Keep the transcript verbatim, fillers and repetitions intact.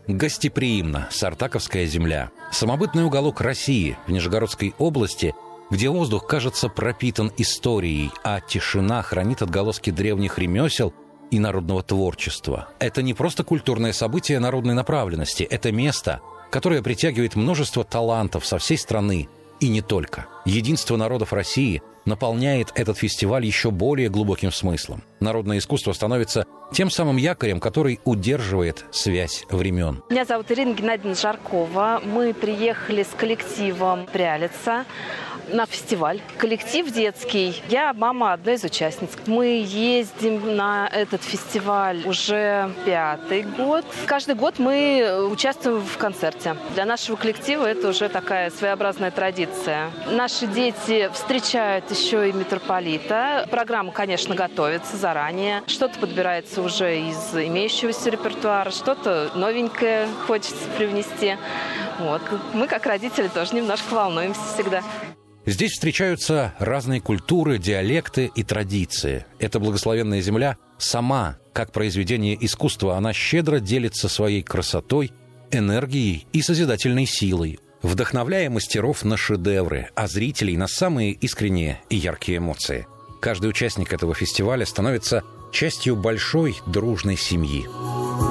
Гостеприимна Сартаковская земля. Самобытный уголок России в Нижегородской области, где воздух кажется пропитан историей, а тишина хранит отголоски древних ремесел и народного творчества. Это не просто культурное событие народной направленности, это место, которое притягивает множество талантов со всей страны и не только. Единство народов России наполняет этот фестиваль еще более глубоким смыслом. Народное искусство становится тем самым якорем, который удерживает связь времен. Меня зовут Ирина Геннадьевна Жаркова. Мы приехали с коллективом Прялица на фестиваль. Коллектив детский. Я мама одной из участниц. Мы ездим на этот фестиваль уже пятый год. Каждый год мы участвуем в концерте. Для нашего коллектива это уже такая своеобразная традиция. Наши дети встречают еще и митрополита. Программа, конечно, готовится заранее. Что-то подбирается уже из имеющегося репертуара, что-то новенькое хочется привнести. Вот. Мы, как родители, тоже немножко волнуемся всегда. Здесь встречаются разные культуры, диалекты и традиции. Эта благословенная земля сама, как произведение искусства, она щедро делится своей красотой, энергией и созидательной силой, вдохновляя мастеров на шедевры, а зрителей на самые искренние и яркие эмоции. Каждый участник этого фестиваля становится частью большой дружной семьи.